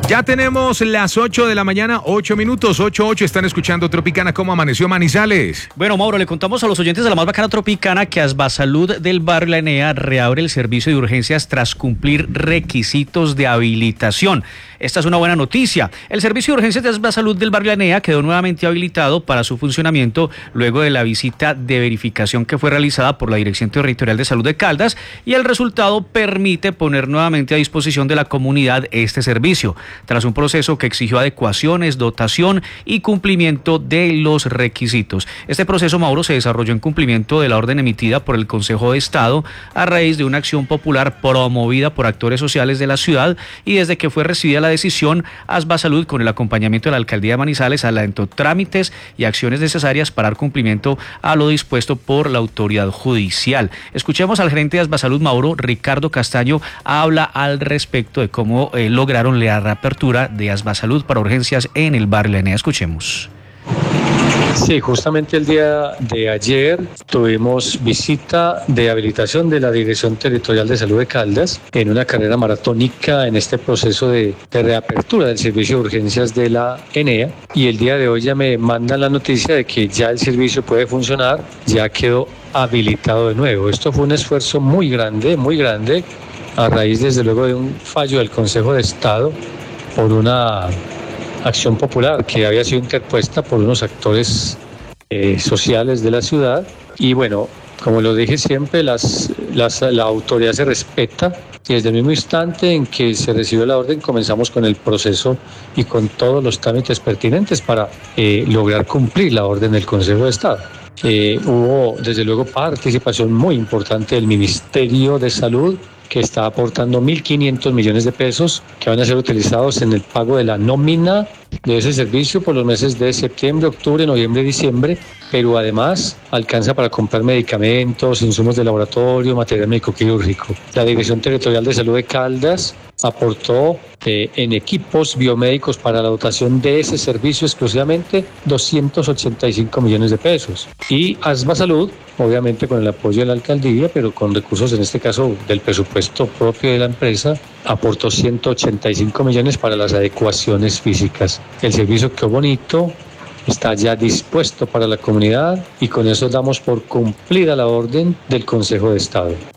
Ya tenemos las 8 de la mañana, 8 minutos, 8:08. Están escuchando Tropicana. ¿Cómo amaneció Manizales? Bueno, Mauro, le contamos a los oyentes de la más bacana Tropicana que Asbasalud del barrio La Enea reabre el servicio de urgencias tras cumplir requisitos de habilitación. Esta es una buena noticia. El servicio de urgencias de Asbasalud del barrio La Enea quedó nuevamente habilitado para su funcionamiento luego de la visita de verificación que fue realizada por la Dirección Territorial de Salud de Caldas, y el resultado permite poner nuevamente a disposición de la comunidad este servicio, tras un proceso que exigió adecuaciones, dotación y cumplimiento de los requisitos. Este proceso, Mauro, se desarrolló en cumplimiento de la orden emitida por el Consejo de Estado a raíz de una acción popular promovida por actores sociales de la ciudad, y desde que fue recibida la decisión, Asbasalud, con el acompañamiento de la Alcaldía de Manizales, adelantó trámites y acciones necesarias para dar cumplimiento a lo dispuesto por la autoridad judicial. Escuchemos al gerente de Asbasalud, Mauro, Ricardo Castaño, habla al respecto de cómo lograron la reapertura de Asbasalud para urgencias en el barrio La Enea. Escuchemos. Sí, justamente el día de ayer tuvimos visita de habilitación de la Dirección Territorial de Salud de Caldas en una carrera maratónica en este proceso de reapertura del servicio de urgencias de la ENEA, y el día de hoy ya me mandan la noticia de que ya el servicio puede funcionar, ya quedó habilitado de nuevo. Esto fue un esfuerzo muy grande, a raíz desde luego de un fallo del Consejo de Estado por una acción popular que había sido interpuesta por unos actores sociales de la ciudad. Y bueno, como lo dije siempre, la autoridad se respeta, y desde el mismo instante en que se recibió la orden comenzamos con el proceso y con todos los trámites pertinentes para lograr cumplir la orden del Consejo de Estado. Hubo desde luego participación muy importante del Ministerio de Salud, que está aportando 1.500 millones de pesos que van a ser utilizados en el pago de la nómina de ese servicio por los meses de septiembre, octubre, noviembre y diciembre, pero además alcanza para comprar medicamentos, insumos de laboratorio, material médico quirúrgico. La Dirección Territorial de Salud de Caldas aportó en equipos biomédicos para la dotación de ese servicio exclusivamente 285 millones de pesos. Y Asbasalud, obviamente con el apoyo de la alcaldía, pero con recursos en este caso del presupuesto propio de la empresa, aportó 185 millones para las adecuaciones físicas. El servicio quedó bonito, está ya dispuesto para la comunidad, y con eso damos por cumplida la orden del Consejo de Estado.